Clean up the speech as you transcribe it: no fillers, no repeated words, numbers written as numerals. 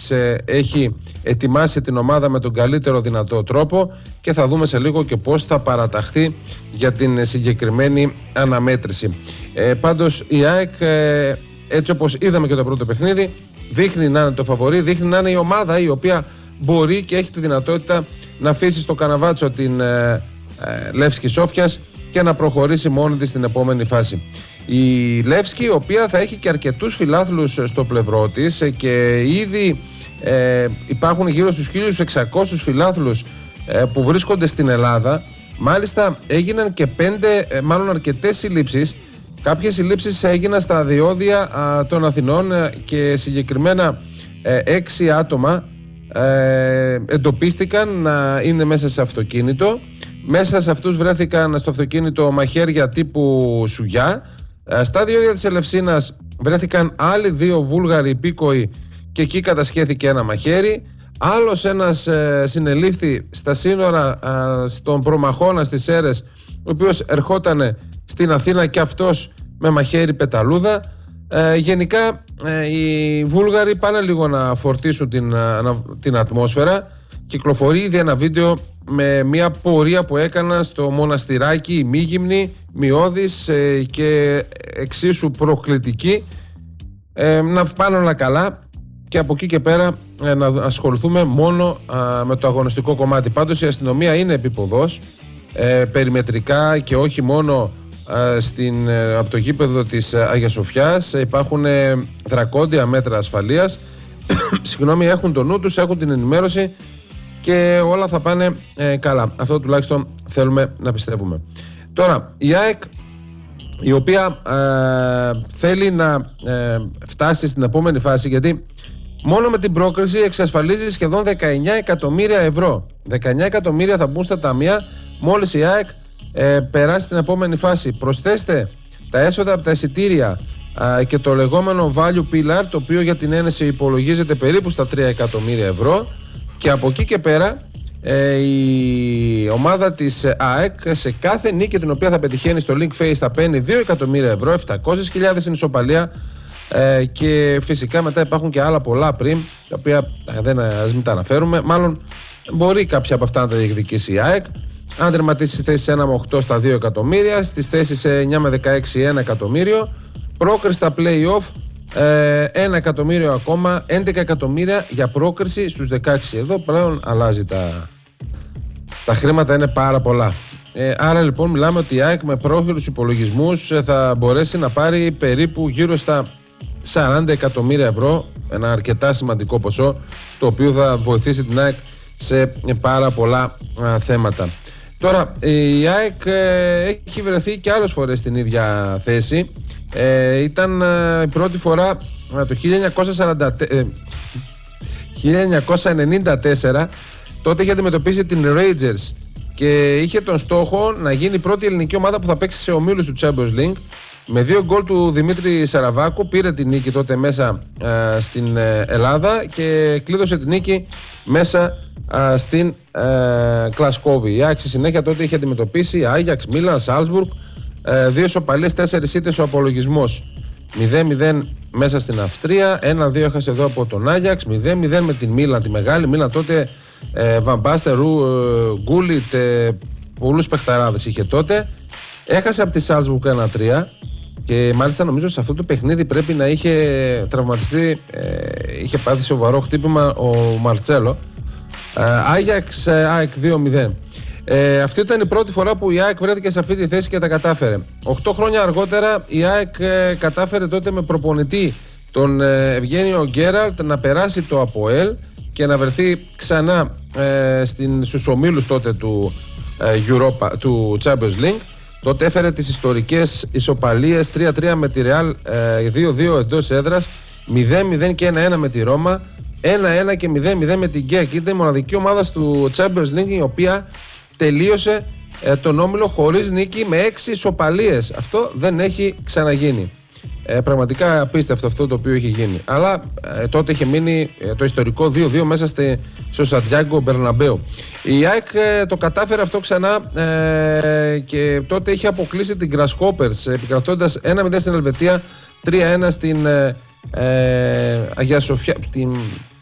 της έχει ετοιμάσει την ομάδα με τον καλύτερο δυνατό τρόπο και θα δούμε σε λίγο και πώς θα παραταχθεί για την συγκεκριμένη αναμέτρηση. Πάντως η ΑΕΚ, έτσι όπως είδαμε και το πρώτο παιχνίδι, δείχνει να είναι το φαβορί, δείχνει να είναι η ομάδα η οποία μπορεί και έχει τη δυνατότητα να αφήσει στο καναβάτσο την Λεύσκη Σόφιας και να προχωρήσει μόνη της στην επόμενη φάση. Η Λεύσκη, η οποία θα έχει και αρκετούς φιλάθλους στο πλευρό της και ήδη υπάρχουν γύρω στους 1.600 φιλάθλους που βρίσκονται στην Ελλάδα. Μάλιστα έγιναν και αρκετές συλλήψεις. Κάποιες συλλήψεις έγιναν στα διόδια των Αθηνών και συγκεκριμένα 6 άτομα εντοπίστηκαν να είναι μέσα σε αυτοκίνητο. Μέσα σε αυτούς βρέθηκαν στο αυτοκίνητο μαχαίρια τύπου σουγιά. Στα διόδια της Ελευσίνας βρέθηκαν άλλοι 2 Βούλγαροι υπήκοοι και εκεί κατασχέθηκε ένα μαχαίρι. Άλλος ένας συνελήφθη στα σύνορα στον Προμαχώνα στις Σέρρες, ο οποίος ερχόταν στην Αθήνα και αυτός με μαχαίρι πεταλούδα. Γενικά οι Βούλγαροι πάνε λίγο να φορτίσουν την ατμόσφαιρα. Κυκλοφορεί ήδη ένα βίντεο με μια πορεία που έκαναν στο μοναστηράκι, η Μήγυμνη, Μειώδης και εξίσου προκλητική. Να πάνε όλα καλά και από εκεί και πέρα να ασχοληθούμε μόνο με το αγωνιστικό κομμάτι. Πάντως η αστυνομία είναι επίποδος περιμετρικά και όχι μόνο από το γήπεδο της Αγίας Σοφιάς. Υπάρχουν δρακόντια μέτρα ασφαλείας. Συγγνώμη, έχουν το νου τους, έχουν την ενημέρωση και όλα θα πάνε καλά. Αυτό τουλάχιστον θέλουμε να πιστεύουμε. Τώρα, η ΑΕΚ, η οποία θέλει να φτάσει στην επόμενη φάση, γιατί μόνο με την πρόκριση εξασφαλίζει σχεδόν 19 εκατομμύρια ευρώ. 19 εκατομμύρια θα μπουν στα ταμεία μόλις η ΑΕΚ περάσει στην επόμενη φάση. Προσθέστε τα έσοδα από τα εισιτήρια και το λεγόμενο value pillar, το οποίο για την ένεση υπολογίζεται περίπου στα 3 εκατομμύρια ευρώ, και από εκεί και πέρα η ομάδα της ΑΕΚ σε κάθε νίκη την οποία θα πετυχαίνει στο Link Face θα παίρνει 2 εκατομμύρια ευρώ, 700.000 στην ισοπαλία, και φυσικά μετά υπάρχουν και άλλα πολλά πριν, τα οποία ας μην τα αναφέρουμε. Μάλλον μπορεί κάποια από αυτά να τα διεκδικήσει η ΑΕΚ. Αν τερματίσει στις θέσεις 1 με 8 στα 2 εκατομμύρια, στις θέσεις 9 με 16 1 εκατομμύριο, πρόκριση στα play-off 1 εκατομμύριο ακόμα, 11 εκατομμύρια για πρόκριση στους 16. Εδώ πλέον αλλάζει τα χρήματα, είναι πάρα πολλά. Άρα λοιπόν μιλάμε ότι η ΑΕΚ με πρόχειρους υπολογισμούς θα μπορέσει να πάρει περίπου γύρω στα 40 εκατομμύρια ευρώ, ένα αρκετά σημαντικό ποσό, το οποίο θα βοηθήσει την ΑΕΚ σε πάρα πολλά θέματα. Τώρα η ΑΕΚ έχει βρεθεί και άλλες φορές στην ίδια θέση. Ήταν η πρώτη φορά το 1994. Τότε είχε αντιμετωπίσει την Rangers και είχε τον στόχο να γίνει η πρώτη ελληνική ομάδα που θα παίξει σε ομίλους του Champions League. Με 2 γκολ του Δημήτρη Σαραβάκου πήρε την νίκη τότε μέσα στην Ελλάδα και κλείδωσε την νίκη μέσα στην Κλασκόβη. Η ΑΕΚ στη συνέχεια τότε είχε αντιμετωπίσει Άγιαξ, Μίλαν, Σάλσμπουργκ, 2 ισοπαλίες, 4 ήττες ο απολογισμός. 0-0 μέσα στην Αυστρία, 1-2 έχασε εδώ από τον Άγιαξ, 0-0 με την Μίλαν, τη μεγάλη Μίλαν τότε, Βαμπάστερ, Γκούλιτ, πολλούς παιχταράδες είχε τότε. Έχασε από τη Σάλσμπουργκ 1-3 και μάλιστα νομίζω σε αυτό το παιχνίδι πρέπει να είχε τραυματιστεί, είχε πάθει σοβαρό χτύπημα ο Μαρτσέλο. Άγιαξ, ΑΕΚ 2-0. Αυτή ήταν η πρώτη φορά που η ΑΕΚ βρέθηκε σε αυτή τη θέση και τα κατάφερε. 8 χρόνια αργότερα η ΑΕΚ κατάφερε τότε με προπονητή τον Ευγένιο Γκέραλτ να περάσει το ΑΠΟΕΛ και να βρεθεί ξανά στους ομίλους τότε του Champions League. Τότε έφερε τις ιστορικές ισοπαλίες 3-3 με τη Real, 2-2 εντός έδρας, 0-0 και 1-1 με τη Ρώμα, 1-1 και 0-0 με την γκέκ. Ήταν η μοναδική ομάδα του Champions League η οποία τελείωσε τον όμιλο χωρίς νίκη με 6 ισοπαλίες. Αυτό δεν έχει ξαναγίνει. Πραγματικά απίστευτο αυτό το οποίο είχε γίνει. Αλλά τότε είχε μείνει το ιστορικό 2-2 μέσα στο Σαντιάγκο Μπερναμπέου. Η ΑΕΚ το κατάφερε αυτό ξανά και τότε είχε αποκλείσει την Grasshoppers επικρατώντας 1-0 στην Ελβετία, 3-1 στην Αγία Σοφιά,